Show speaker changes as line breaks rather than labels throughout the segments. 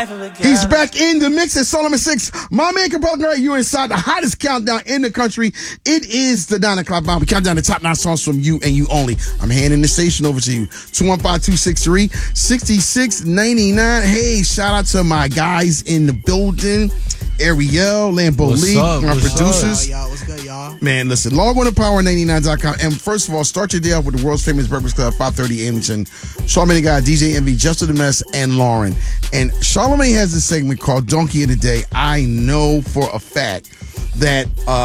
He's back in the mix at Solomon 6. My man Capella, you're inside the hottest countdown in the country. It is the 9 o'clock bomb. We count down the top 9 songs from you and you only. I'm handing the station over to you. 215-263-6699. Hey, shout out to my guys in the building. Ariel, Lambo Lee, our producers.
What's good, y'all?
Man, listen, log on to power99.com. And first of all, start your day off with the world's famous Breakfast Club, 530 Aimington. Charlamagne Guy, DJ Envy, Justin the Mess, and Lauren. And Charlamagne has this segment called Donkey of the Day. I know for a fact that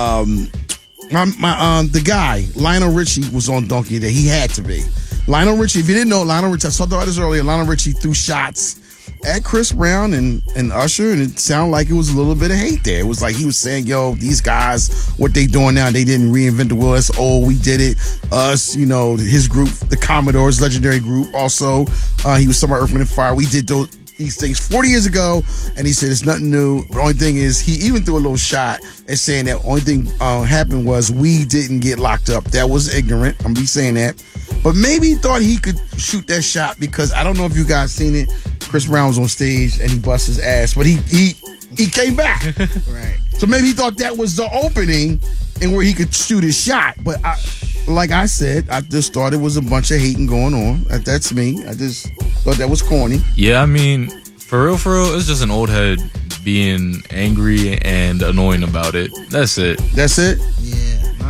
the guy, Lionel Richie, was on Donkey of the Day. He had to be. Lionel Richie, if you didn't know, Lionel Richie, I saw the artist earlier, Lionel Richie threw shots at Chris Brown and Usher, and it sounded like it was a little bit of hate there. It was like he was saying, yo, these guys, what they doing now, they didn't reinvent the wheel. That's old. We did it. Us, his group, the Commodores, legendary group. Also, he was talking about Earth, Wind & Fire. We did these things 40 years ago, and he said it's nothing new. The only thing is, he even threw a little shot at saying that only thing happened was we didn't get locked up. That was ignorant. I'm be saying that. But maybe he thought he could shoot that shot because I don't know if you guys seen it. Chris Brown was on stage and he bust his ass, but he came back.
Right.
So maybe he thought that was the opening and where he could shoot his shot. But like I said, I just thought it was a bunch of hating going on. That's me. I just thought that was corny.
Yeah, I mean, for real, it's just an old head being angry and annoying about it. That's it.
That's it?
Yeah.